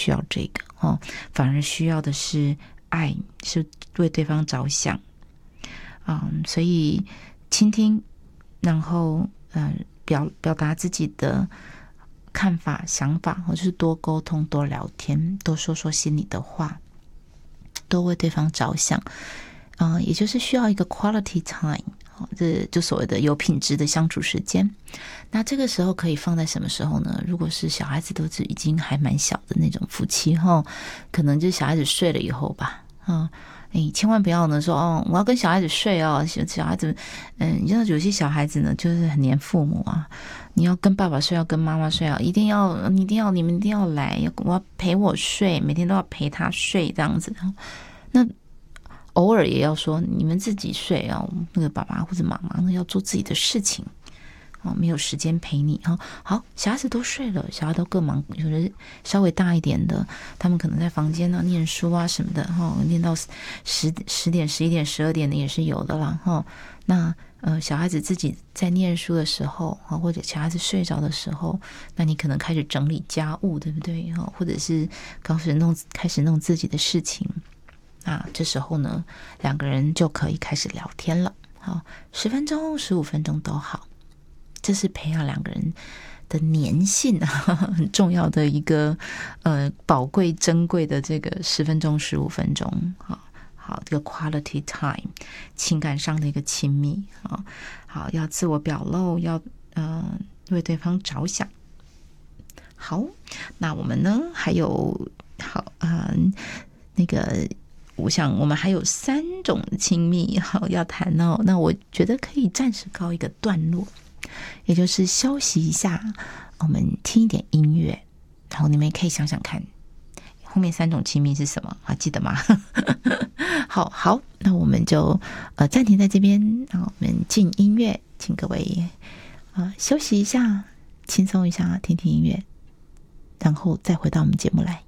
需要这个反而需要的是爱，是为对方着想。所以倾听，然后表达自己的看法、想法，或者是多沟通、多聊天、多说说心里的话，多为对方着想。也就是需要一个 quality time， 这就所谓的有品质的相处时间。那这个时候可以放在什么时候呢？如果是小孩子都是已经还蛮小的那种夫妻可能就是小孩子睡了以后吧。你千万不要呢说我要跟小孩子睡小孩子你知道有些小孩子呢就是很黏父母啊，你要跟爸爸睡，要跟妈妈睡你们一定要来，我要陪我睡，每天都要陪他睡这样子。那偶尔也要说你们自己睡那个爸爸或者妈妈要做自己的事情没有时间陪你好，小孩子都睡了，小孩都各忙，有的稍微大一点的，他们可能在房间念书什么的念到10点、11点、12点的也是有的啦那小孩子自己在念书的时候或者小孩子睡着的时候，那你可能开始整理家务，对不对或者是开始弄自己的事情。这时候呢两个人就可以开始聊天了10分钟、15分钟都好。这是培养两个人的粘性很重要的一个宝贵珍贵的这个10分钟、15分钟好，这个 quality time， 情感上的一个亲密好，要自我表露，要为对方着想。好，那我们呢还有那个我想我们还有3种亲密要谈那我觉得可以暂时告一个段落，也就是休息一下，我们听一点音乐，然后你们也可以想想看后面3种亲密是什么记得吗？好，那我们就暂停在这边，然后我们进音乐，请各位休息一下，轻松一下，听听音乐，然后再回到我们节目来。